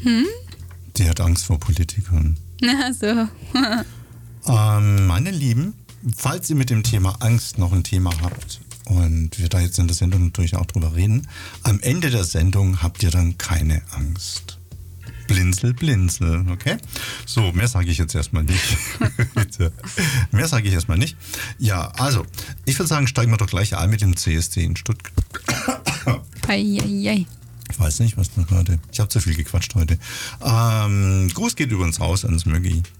Die hat Angst vor Politikern. Na so. Meine Lieben, falls ihr mit dem Thema Angst noch ein Thema habt und wir da jetzt in der Sendung natürlich auch drüber reden, am Ende der Sendung habt ihr dann keine Angst. Blinzel, blinzel, okay? So, mehr sage ich jetzt erstmal nicht. Mehr sage ich erstmal nicht. Ja, also, ich würde sagen, steigen wir doch gleich ein mit dem CSD in Stuttgart. Eieiei. Ich weiß nicht, was da gerade... Ich habe zu viel gequatscht heute. Gruß geht übrigens raus ans Mögi.